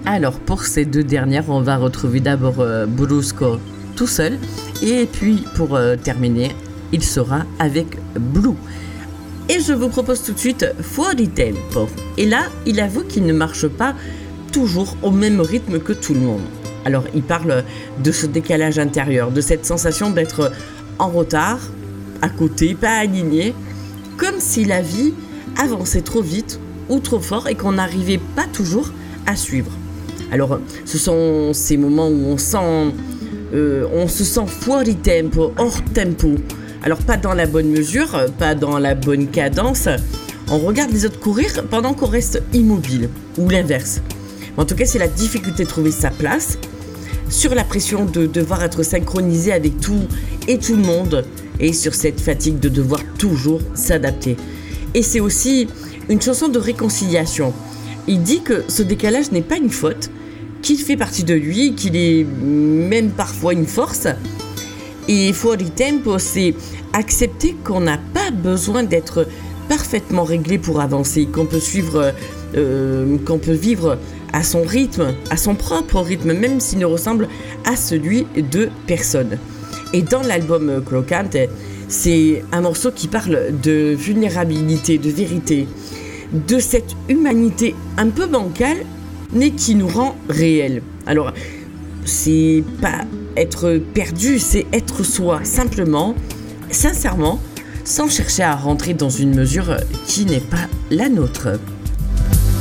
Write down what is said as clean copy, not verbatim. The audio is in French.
Alors pour ces deux dernières, on va retrouver d'abord Brusco tout seul, et puis pour terminer, il sera avec Blue. Et je vous propose tout de suite Fuori Tempo. Et là, il avoue qu'il ne marche pas toujours au même rythme que tout le monde. Alors il parle de ce décalage intérieur, de cette sensation d'être en retard, à côté, pas aligné, comme si la vie avançait trop vite ou trop fort et qu'on n'arrivait pas toujours à suivre. Alors ce sont ces moments où on se sent fuori tempo, hors tempo. Alors pas dans la bonne mesure, pas dans la bonne cadence. On regarde les autres courir pendant qu'on reste immobile, ou l'inverse. En tout cas, c'est la difficulté de trouver sa place, sur la pression de devoir être synchronisé avec tout et tout le monde, et sur cette fatigue de devoir toujours s'adapter. Et c'est aussi une chanson de réconciliation. Il dit que ce décalage n'est pas une faute, qu'il fait partie de lui, qu'il est même parfois une force. Et fuori tempo, c'est accepter qu'on n'a pas besoin d'être parfaitement réglé pour avancer, qu'on peut vivre à son rythme, à son propre rythme, même s'il ne ressemble à celui de personne. Et dans l'album Croquante, c'est un morceau qui parle de vulnérabilité, de vérité, de cette humanité un peu bancale, mais qui nous rend réels. Alors, c'est pas être perdu, c'est être soi, simplement, sincèrement, sans chercher à rentrer dans une mesure qui n'est pas la nôtre.